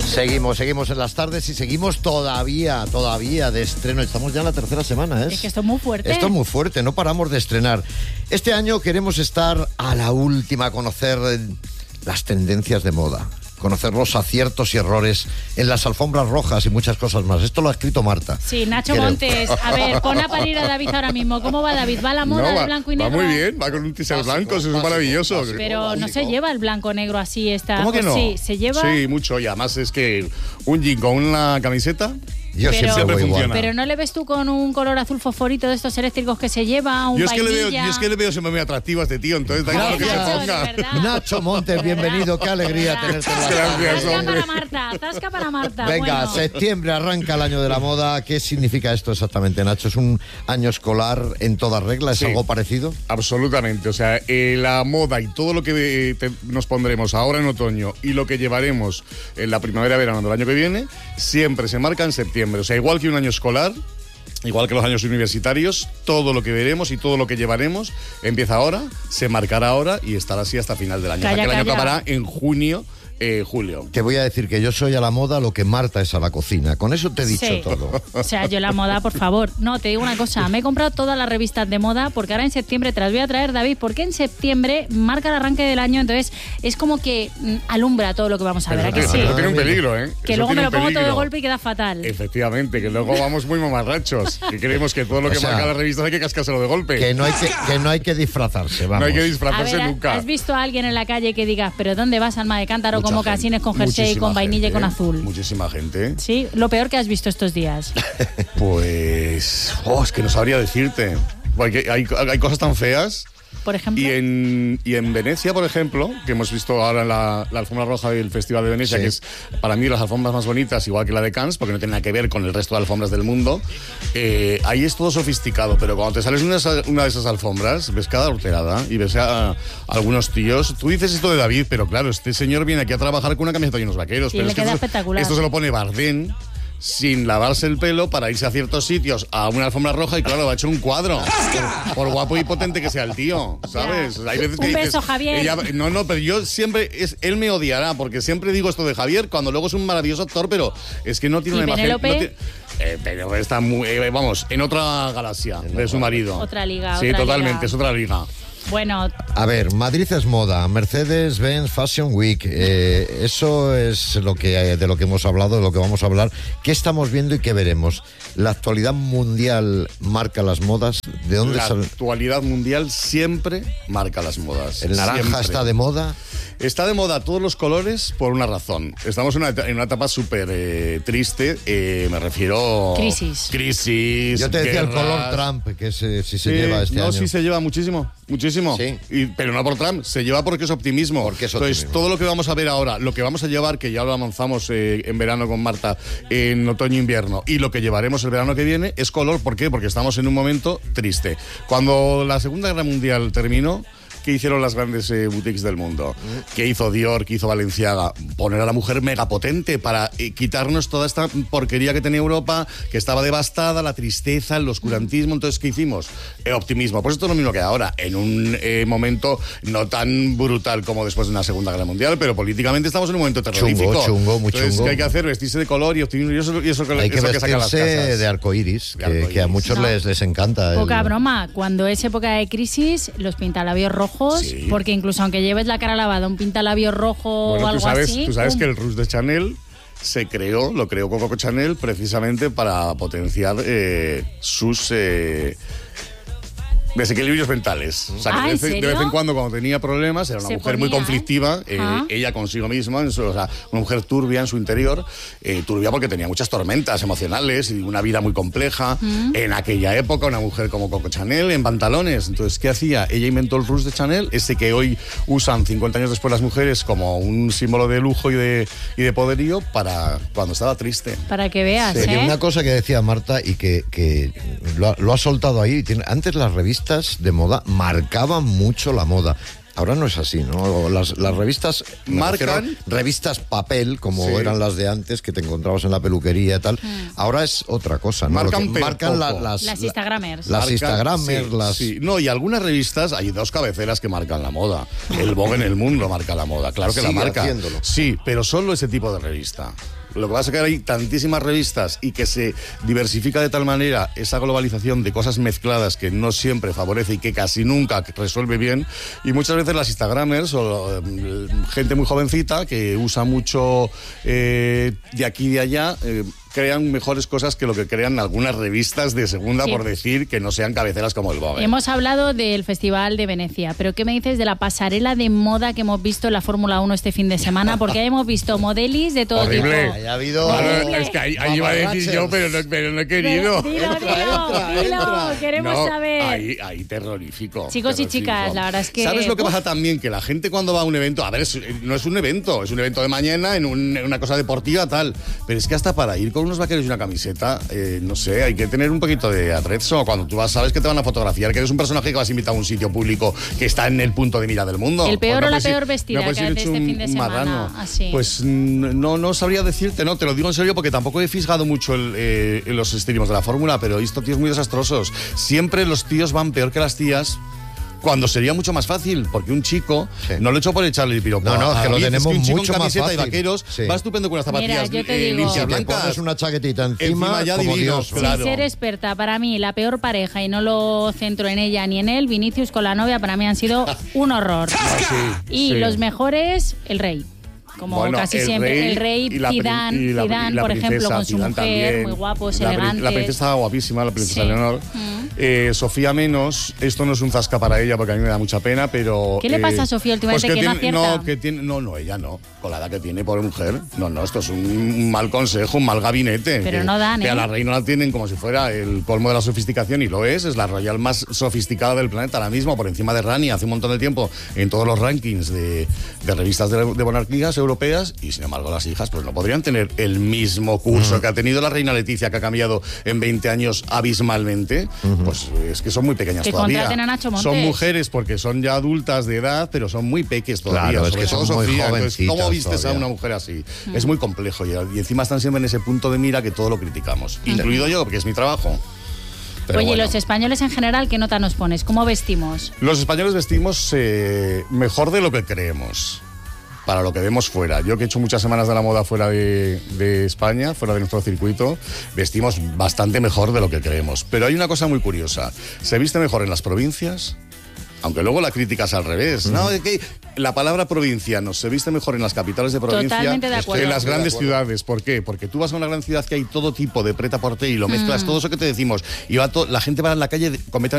Seguimos en las tardes y seguimos todavía de estreno. Estamos ya en la tercera semana, Es que esto es muy fuerte. Esto es muy fuerte, no paramos de estrenar. Este año queremos estar a la última, conocer las tendencias de moda, conocer los aciertos y errores en las alfombras rojas y muchas cosas más. Esto lo ha escrito Marta. Sí, Nacho Montes. A ver, pon a parir a David ahora mismo. ¿Cómo va David? ¿Va la moda de blanco y negro? Va muy bien, va con un t-shirt blanco, eso es maravilloso. Pero no se lleva el blanco-negro así. ¿Cómo que no? Sí, se lleva... Sí, mucho. Y además es que un jean con una camiseta... Yo siempre voy igual. Pero ¿no le ves tú con un color azul fosforito de estos eléctricos que se lleva, un yo es vainilla? que le veo siempre muy atractivo a este tío, entonces da igual que se ponga. Nacho Montes, bienvenido, qué alegría tenerte en la Gracias, hombre. Tasca para Marta. Venga, bueno. Septiembre arranca el año de la moda. ¿Qué significa esto exactamente, Nacho? ¿Es un año escolar en toda regla? ¿Es Sí, algo parecido? Absolutamente, o sea, la moda y todo lo que nos pondremos ahora en otoño y lo que llevaremos en la primavera-verano del año que viene, siempre se marca en septiembre. O sea, igual que un año escolar, igual que los años universitarios, todo lo que veremos y todo lo que llevaremos empieza ahora, se marcará ahora y estará así hasta final del año. Calla, o sea, que el año calla. acabará en junio, julio. Te voy a decir que yo soy a la moda lo que Marta es a la cocina. Con eso te he dicho Sí. todo. O sea, yo la moda, por favor. No, te digo una cosa. Me he comprado todas las revistas de moda porque ahora en septiembre te las voy a traer, David, porque en septiembre marca el arranque del año, entonces es como que alumbra todo lo que vamos a ver. ¿A que sí? Eso tiene un peligro, ¿eh? Que Eso luego me tiene lo un pongo todo de peligro. golpe y queda fatal. Efectivamente, que luego vamos muy mamarrachos. Que creemos que todo lo que O sea, marca las revistas hay que cascárselo de golpe. Que no hay que disfrazarse, vamos. No hay que A disfrazarse ver, nunca. ¿has visto a alguien en la calle que digas, pero ¿dónde vas, alma de cántaro, como Mucha casines con jersey, Muchísima con vainilla y gente, con azul? Muchísima gente. Sí, lo peor que has visto estos días. Pues... es que no sabría decirte. Porque hay cosas tan feas. Por ejemplo. Y en Venecia, por ejemplo, que hemos visto ahora en la alfombra roja del Festival de Venecia, Sí. que es para mí las alfombras más bonitas, igual que la de Cannes, porque no tiene nada que ver con el resto de alfombras del mundo, ahí es todo sofisticado, pero cuando te sales una de esas alfombras, ves cada horterada y ves a algunos tíos. Tú dices esto de David, pero claro, este señor viene aquí a trabajar con una camiseta y unos vaqueros. Y pero le es que queda esto, espectacular. esto se lo pone Bardem sin lavarse el pelo para irse a ciertos sitios a una alfombra roja y claro, va a echar un cuadro por guapo y potente que sea el tío, ¿sabes? Hay veces que Un dices, beso, Javier. no, pero yo siempre él me odiará porque siempre digo esto de Javier cuando luego es un maravilloso actor, pero es que no tiene ¿Y una imagen. Penélope? Pero está muy, vamos, en otra galaxia de su marido. Otra liga, Sí, otra totalmente, liga. es otra liga. Bueno, A ver, Madrid es moda, Mercedes-Benz Fashion Week, eso es de lo que hemos hablado, de lo que vamos a hablar. ¿Qué estamos viendo y qué veremos? La actualidad mundial marca las modas. ¿De dónde La sale? actualidad mundial siempre marca las modas. ¿El naranja Siempre. está de moda? Está de moda todos los colores por una razón. Estamos en una etapa súper triste. Me refiero... Crisis. Yo te decía el guerras. color Trump, que si se Sí, lleva este año. sí se lleva muchísimo. Sí. Pero no por Trump, se lleva porque es optimismo. Porque es Entonces, optimismo. todo lo que vamos a ver ahora, lo que vamos a llevar, que ya lo avanzamos en verano con Marta, en otoño-invierno, y lo que llevaremos el verano que viene, es color. ¿Por qué? Porque estamos en un momento triste. Cuando la Segunda Guerra Mundial terminó, ¿qué hicieron las grandes boutiques del mundo? ¿Qué hizo Dior? ¿Qué hizo Balenciaga? Poner a la mujer megapotente para quitarnos toda esta porquería que tenía Europa, que estaba devastada, la tristeza, el oscurantismo. Entonces, ¿qué hicimos? Optimismo. Pues esto es lo mismo que ahora, en un momento no tan brutal como después de una Segunda Guerra Mundial, pero políticamente estamos en un momento terrorífico. Chungo, muy Entonces, chungo. ¿qué hay que hacer? Vestirse de color y optimismo. Y eso Hay que saca las vestirse casas. de arcoíris, De arcoíris. que a muchos No. les encanta. poca broma. Cuando es época de crisis, los pintalabios rojos, Sí. porque incluso aunque lleves la cara lavada, un pintalabios rojo Bueno, o algo tú sabes así... que el Rouge de Chanel lo creó Coco Chanel precisamente para potenciar sus desequilibrios mentales. O sea, que Ah, de ¿en vez en serio? cuando tenía problemas, era una Se mujer muy ponía, conflictiva, Ajá. ella consigo misma, o sea, una mujer turbia en su interior, turbia porque tenía muchas tormentas emocionales y una vida muy compleja. En aquella época, una mujer como Coco Chanel en pantalones. Entonces, ¿qué hacía? Ella inventó el Rouge de Chanel, ese que hoy usan 50 años después las mujeres como un símbolo de lujo y de poderío para cuando estaba triste. Para que veas, Oye, ¿eh? una cosa que decía Marta y que lo ha soltado ahí. Antes las revistas de moda marcaban mucho la moda. Ahora no es así, ¿no? Las revistas marcan revistas papel, como sí. eran las de antes, que te encontrabas en la peluquería y tal. Ahora es otra cosa, ¿no? Marcan las Instagramers. Las Instagramers, sí, las... Sí. No, y algunas revistas, hay dos cabeceras que marcan la moda. El Vogue en el mundo marca la moda, claro que la marca. Haciéndolo. Sí, pero solo ese tipo de revista. Lo que pasa es que hay tantísimas revistas y que se diversifica de tal manera esa globalización de cosas mezcladas que no siempre favorece y que casi nunca resuelve bien. Y muchas veces las Instagramers o gente muy jovencita que usa mucho de aquí y de allá crean mejores cosas que lo que crean algunas revistas de segunda, por decir que no sean cabeceras como el Vogue. Hemos hablado del Festival de Venecia, pero ¿qué me dices de la pasarela de moda que hemos visto en la Fórmula 1 este fin de semana? Porque ahí hemos visto modelis de todo tipo. Ha habido... Claro, es que ahí iba a decir yo, pero no he querido. Dilo, queremos saber. Ahí terrorífico. Chicos y chicas, la verdad es que... ¿Sabes lo que pasa también? Que la gente cuando va a un evento, a ver, no es un evento, es un evento de mañana, en una cosa deportiva, tal, pero es que hasta para ir con unos vaqueros y una camiseta, no sé, hay que tener un poquito de atrezzo. Cuando tú vas, sabes que te van a fotografiar, que eres un personaje que vas a invitar a un sitio público que está en el punto de mira del mundo. El peor o la peor vestida que es de este fin de semana. Así. Pues no sabría decirte, no, te lo digo en serio porque tampoco he fisgado mucho en los estilismos de la fórmula, pero he visto tíos muy desastrosos. Siempre los tíos van peor que las tías. Cuando sería mucho más fácil, porque un chico, no lo he hecho por echarle el piropo. No, es que lo tenemos un chico mucho en más camiseta fácil. Y vaqueros, va estupendo con unas zapatillas limpias, blancas. Pones una chaquetita encima ya como divino, Dios. claro. Sin ser experta, para mí, la peor pareja, y no lo centro en ella ni en él, Vinicius con la novia, para mí han sido un horror. Y los mejores, el rey. Como casi siempre, el rey Zidane, por ejemplo, con su mujer, también, muy guapos, elegantes. La princesa estaba guapísima, la princesa Leonor. Sofía menos, esto no es un zasca para ella porque a mí me da mucha pena, pero... ¿Qué le pasa a Sofía últimamente pues que no acierta? Ella no, con la edad que tiene, pobre mujer. No, esto es un mal consejo, un mal gabinete. Pero no dan, que a la reina la tienen como si fuera el colmo de la sofisticación, y lo es la royal más sofisticada del planeta ahora mismo, por encima de Rani hace un montón de tiempo en todos los rankings de revistas de monarquías europeas, y sin embargo las hijas pues no podrían tener el mismo curso que ha tenido la reina Leticia, que ha cambiado en 20 años abismalmente. Pues es que son muy pequeñas que todavía. Contraten a Nacho Montes. Son mujeres porque son ya adultas de edad, pero son muy peques todavía. Claro, es que son muy Sofía. jovencitas. ¿Cómo vistes todavía a una mujer así? Es muy complejo y encima están siempre en ese punto de mira que todo lo criticamos, incluido yo, porque es mi trabajo. Pero Oye, bueno. los españoles en general, ¿qué nota nos pones? ¿Cómo vestimos? Los españoles vestimos mejor de lo que creemos, para lo que vemos fuera. Yo, que he hecho muchas semanas de la moda fuera de España, fuera de nuestro circuito, vestimos bastante mejor de lo que creemos. Pero hay una cosa muy curiosa. Se viste mejor en las provincias, aunque luego la crítica es al revés. No, es que la palabra provinciano se viste mejor en las capitales de provincia que en las grandes ciudades. ¿Por qué? Porque tú vas a una gran ciudad que hay todo tipo de prêt-à-porter y lo mezclas todo eso que te decimos. Y la gente va a la calle completamente